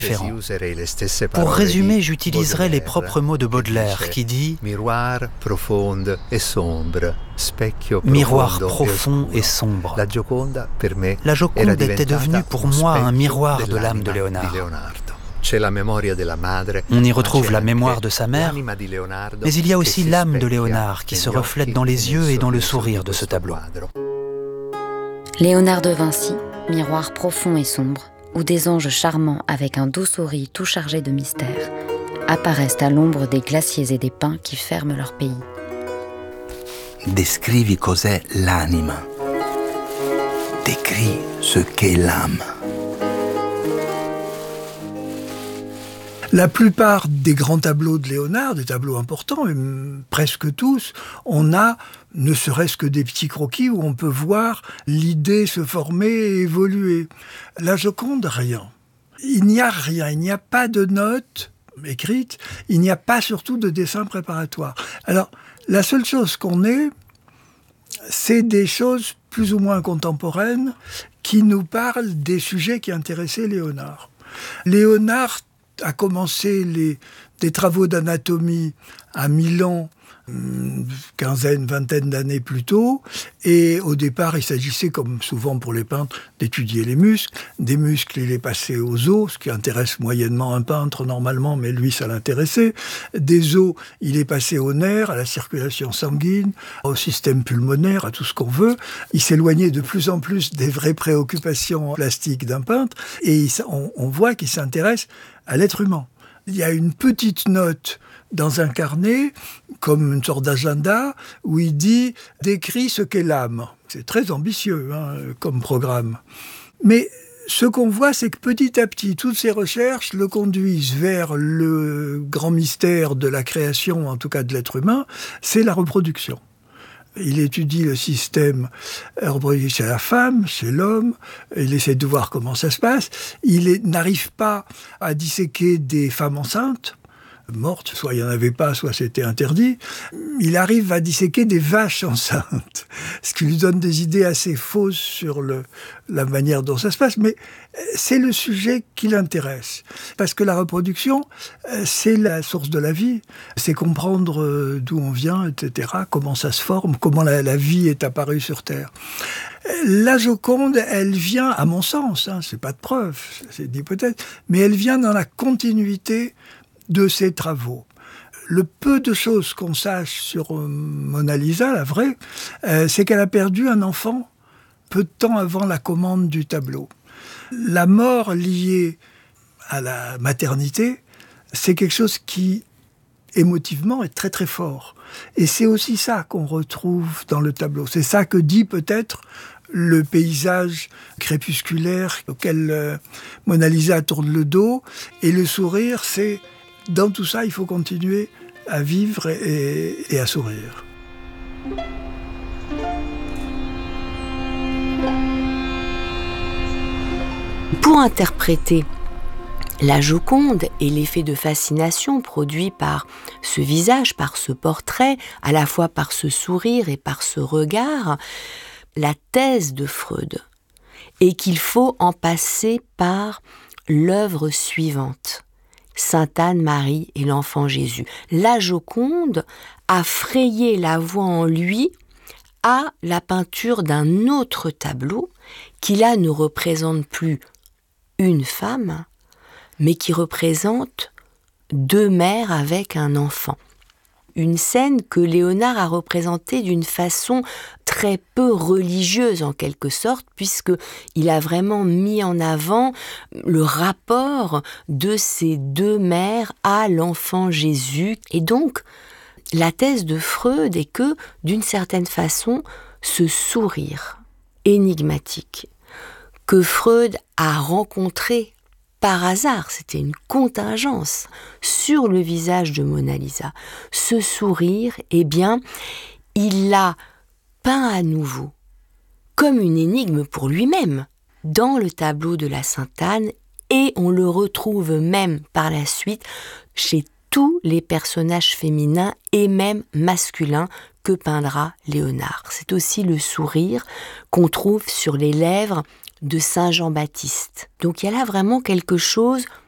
différents. Pour résumer, j'utiliserai les propres mots de Baudelaire qui dit « Miroir profond et sombre ». La Joconde était devenue pour moi un miroir de l'âme de Léonard. On y retrouve la mémoire de sa mère, mais il y a aussi l'âme de Léonard qui se reflète dans les yeux et dans le sourire de ce tableau. Léonard de Vinci, miroir profond et sombre, où des anges charmants avec un doux sourire tout chargé de mystère apparaissent à l'ombre des glaciers et des pins qui ferment leur pays. Descrivi cos'è l'anima. Décris ce qu'est l'âme. La plupart des grands tableaux de Léonard, des tableaux importants, et presque tous, on a ne serait-ce que des petits croquis où on peut voir l'idée se former et évoluer. La Joconde, rien. Il n'y a rien, il n'y a pas de notes écrites, il n'y a pas surtout de dessin préparatoire. Alors, la seule chose qu'on ait, c'est des choses plus ou moins contemporaines qui nous parlent des sujets qui intéressaient Léonard. Léonard a commencé des travaux d'anatomie à Milan, quinzaine, vingtaine d'années plus tôt. Et au départ, il s'agissait, comme souvent pour les peintres, d'étudier les muscles. Des muscles, il est passé aux os, ce qui intéresse moyennement un peintre normalement, mais lui, ça l'intéressait. Des os, il est passé aux nerfs, à la circulation sanguine, au système pulmonaire, à tout ce qu'on veut. Il s'éloignait de plus en plus des vraies préoccupations plastiques d'un peintre. Et on voit qu'il s'intéresse à l'être humain. Il y a une petite note dans un carnet, comme une sorte d'agenda, où il dit « décrit ce qu'est l'âme ». C'est très ambitieux comme programme. Mais ce qu'on voit, c'est que petit à petit, toutes ces recherches le conduisent vers le grand mystère de la création, en tout cas de l'être humain, c'est la reproduction. Il étudie le système reproductif chez la femme, chez l'homme. Il essaie de voir comment ça se passe. Il n'arrive pas à disséquer des femmes enceintes, mortes. Soit il n'y en avait pas, soit c'était interdit. Il arrive à disséquer des vaches enceintes, ce qui lui donne des idées assez fausses sur la manière dont ça se passe. Mais c'est le sujet qui l'intéresse. Parce que la reproduction, c'est la source de la vie. C'est comprendre d'où on vient, etc., comment ça se forme, comment la vie est apparue sur Terre. La Joconde, elle vient, à mon sens, c'est pas de preuve, c'est d'hypothèse, mais elle vient dans la continuité de ses travaux. Le peu de choses qu'on sache sur Mona Lisa, la vraie, c'est qu'elle a perdu un enfant peu de temps avant la commande du tableau. La mort liée à la maternité, c'est quelque chose qui, émotivement, est très très fort. Et c'est aussi ça qu'on retrouve dans le tableau. C'est ça que dit peut-être le paysage crépusculaire auquel Mona Lisa tourne le dos. Et le sourire, c'est... Dans tout ça, il faut continuer à vivre et à sourire. Pour interpréter la Joconde et l'effet de fascination produit par ce visage, par ce portrait, à la fois par ce sourire et par ce regard, la thèse de Freud est qu'il faut en passer par l'œuvre suivante. Sainte Anne-Marie et l'enfant Jésus. La Joconde a frayé la voie en lui à la peinture d'un autre tableau qui là ne représente plus une femme, mais qui représente deux mères avec un enfant. Une scène que Léonard a représentée d'une façon très peu religieuse en quelque sorte, puisqu'il a vraiment mis en avant le rapport de ces deux mères à l'enfant Jésus. Et donc, la thèse de Freud est que, d'une certaine façon, ce sourire énigmatique que Freud a rencontré par hasard, c'était une contingence sur le visage de Mona Lisa. Ce sourire, eh bien, il l'a peint à nouveau, comme une énigme pour lui-même, dans le tableau de la Sainte-Anne, et on le retrouve même par la suite chez tous les personnages féminins et même masculins que peindra Léonard. C'est aussi le sourire qu'on trouve sur les lèvres de Saint Jean-Baptiste. Donc il y a là vraiment quelque chose